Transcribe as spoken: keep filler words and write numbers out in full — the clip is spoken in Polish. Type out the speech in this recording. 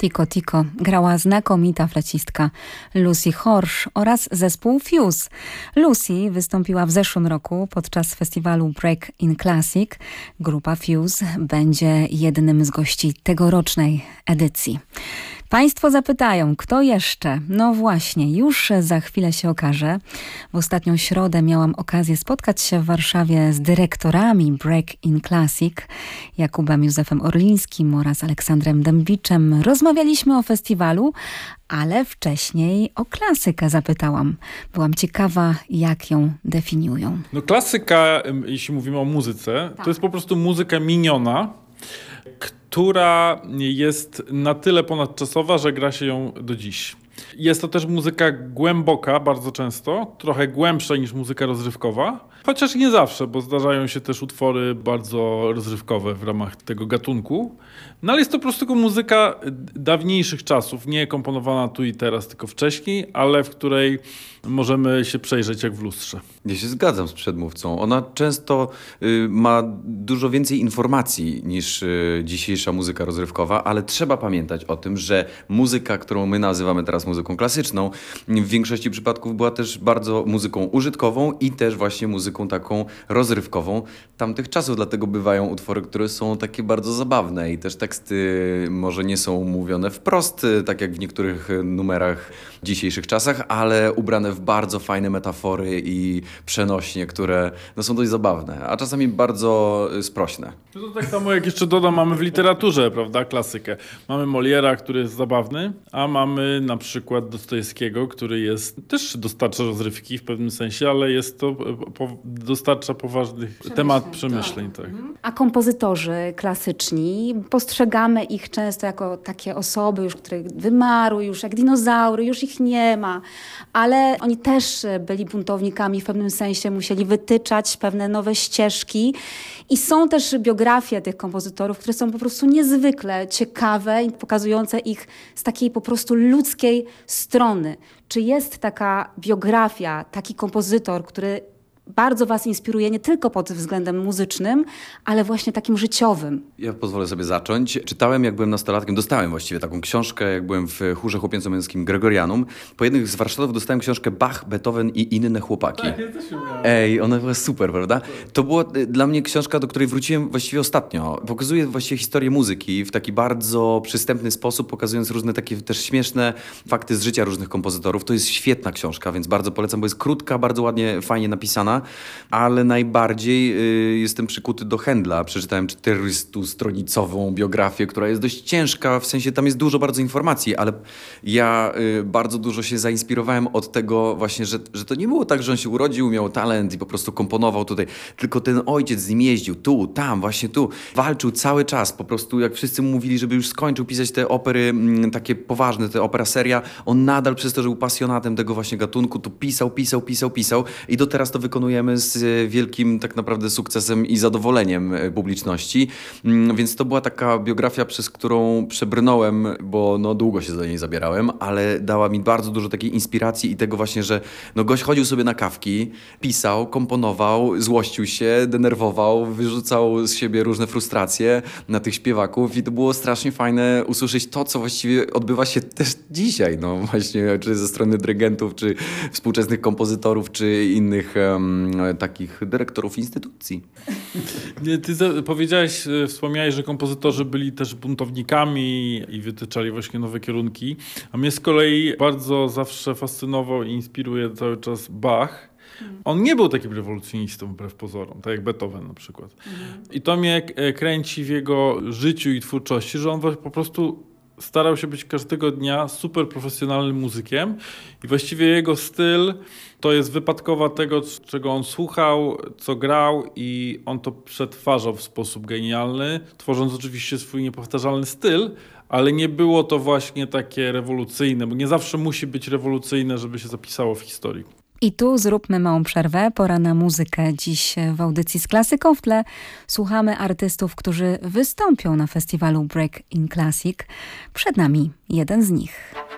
Tico Tico grała znakomita flecistka Lucy Horsch oraz zespół Fuse. Lucy wystąpiła w zeszłym roku podczas festiwalu Break in Classic. Grupa Fuse będzie jednym z gości tegorocznej edycji. Państwo zapytają, kto jeszcze? No właśnie, już za chwilę się okaże. W ostatnią środę miałam okazję spotkać się w Warszawie z dyrektorami Break in Classic, Jakubem Józefem Orlińskim oraz Aleksandrem Dębiczem. Rozmawialiśmy o festiwalu, ale wcześniej o klasykę zapytałam. Byłam ciekawa, jak ją definiują. No klasyka, jeśli mówimy o muzyce, tak. To jest po prostu muzyka miniona, która jest na tyle ponadczasowa, że gra się ją do dziś. Jest to też muzyka głęboka bardzo często, trochę głębsza niż muzyka rozrywkowa, chociaż nie zawsze, bo zdarzają się też utwory bardzo rozrywkowe w ramach tego gatunku. No ale jest to po prostu muzyka dawniejszych czasów, nie komponowana tu i teraz, tylko wcześniej, ale w której możemy się przejrzeć jak w lustrze. Ja się zgadzam z przedmówcą. Ona często y, ma dużo więcej informacji niż y, dzisiejsza muzyka rozrywkowa, ale trzeba pamiętać o tym, że muzyka, którą my nazywamy teraz muzyką klasyczną, w większości przypadków była też bardzo muzyką użytkową i też właśnie muzyką taką rozrywkową tamtych czasów. Dlatego bywają utwory, które są takie bardzo zabawne i też teksty może nie są mówione wprost, tak jak w niektórych numerach w dzisiejszych czasach, ale ubrane w bardzo fajne metafory i przenośnie, które no, są dość zabawne, a czasami bardzo sprośne. No to tak samo jak jeszcze dodam, mamy w literaturze, prawda, klasykę. Mamy Moliera, który jest zabawny, a mamy na przykład Dostojewskiego, który jest też dostarcza rozrywki w pewnym sensie, ale jest to po, dostarcza poważnych przemyśleń, temat przemyśleń. Tak. Tak. A kompozytorzy klasyczni, postrzegamy ich często jako takie osoby, już, które wymarły, już jak dinozaury, już ich nie ma, ale oni też byli buntownikami w pewnym sensie, musieli wytyczać pewne nowe ścieżki i są też biografie tych kompozytorów, które są po prostu niezwykle ciekawe i pokazujące ich z takiej po prostu ludzkiej strony. Czy jest taka biografia, taki kompozytor, który bardzo was inspiruje nie tylko pod względem muzycznym, ale właśnie takim życiowym? Ja pozwolę sobie zacząć. Czytałem, jak byłem nastolatkiem, dostałem właściwie taką książkę, jak byłem w chórze chłopięco-męskim Gregorianum. Po jednych z warsztatów dostałem książkę Bach, Beethoven i inne chłopaki. Tak, ja też ją miałem. Ej, ona była super, prawda? To była dla mnie książka, do której wróciłem właściwie ostatnio. Pokazuje właściwie historię muzyki w taki bardzo przystępny sposób, pokazując różne takie też śmieszne fakty z życia różnych kompozytorów. To jest świetna książka, więc bardzo polecam, bo jest krótka, bardzo ładnie, fajnie napisana. Ale najbardziej y, jestem przykuty do Händla. Przeczytałem czterystostronicową biografię, która jest dość ciężka, w sensie tam jest dużo bardzo informacji, ale ja y, bardzo dużo się zainspirowałem od tego właśnie, że, że to nie było tak, że on się urodził, miał talent i po prostu komponował tutaj, tylko ten ojciec z nim jeździł tu, tam, właśnie tu, walczył cały czas, po prostu jak wszyscy mu mówili, żeby już skończył pisać te opery m, takie poważne, te opera seria, on nadal przez to, że był pasjonatem tego właśnie gatunku, to pisał, pisał, pisał, pisał i do teraz to wykonujemy z wielkim tak naprawdę sukcesem i zadowoleniem publiczności. Więc to była taka biografia, przez którą przebrnąłem, bo no długo się za niej zabierałem, ale dała mi bardzo dużo takiej inspiracji i tego właśnie, że no gość chodził sobie na kawki, pisał, komponował, złościł się, denerwował, wyrzucał z siebie różne frustracje na tych śpiewaków i to było strasznie fajne usłyszeć to, co właściwie odbywa się też dzisiaj, no właśnie, czy ze strony dyrygentów, czy współczesnych kompozytorów, czy innych um, takich dyrektorów instytucji. Ty powiedziałeś, wspomniałeś, że kompozytorzy byli też buntownikami i wytyczali właśnie nowe kierunki, a mnie z kolei bardzo zawsze fascynował i inspiruje cały czas Bach. On nie był takim rewolucjonistą wbrew pozorom, tak jak Beethoven na przykład. Mhm. I to mnie kręci w jego życiu i twórczości, że on po prostu starał się być każdego dnia super profesjonalnym muzykiem i właściwie jego styl to jest wypadkowa tego, czego on słuchał, co grał i on to przetwarzał w sposób genialny, tworząc oczywiście swój niepowtarzalny styl, ale nie było to właśnie takie rewolucyjne, bo nie zawsze musi być rewolucyjne, żeby się zapisało w historii. I tu zróbmy małą przerwę. Pora na muzykę. Dziś w audycji z klasyką w tle słuchamy artystów, którzy wystąpią na festiwalu Break in Classic. Przed nami jeden z nich.